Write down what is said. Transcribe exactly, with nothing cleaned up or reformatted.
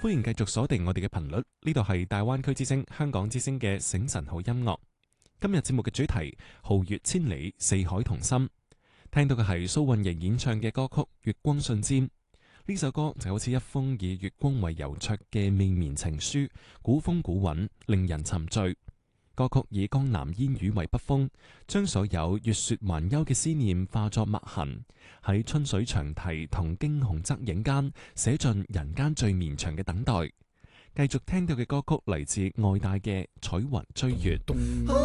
歡迎繼續鎖定我哋嘅頻率，呢度係大灣區之聲、香港之聲嘅醒晨好音樂。今日節目嘅主題皓月千里，四海同心。聽到嘅係蘇運瑩演唱嘅歌曲《月光瞬間》。呢首歌就好似一封以月光為郵戳嘅未眠情書，古風古韻，令人沉醉。歌曲以江南煙雨為筆鋒，將所有月雪還休嘅思念化作墨痕，喺春水長堤同驚鴻側影間寫盡人間最綿長嘅等待。繼續聽到嘅歌曲嚟自愛戴嘅《彩雲追月》。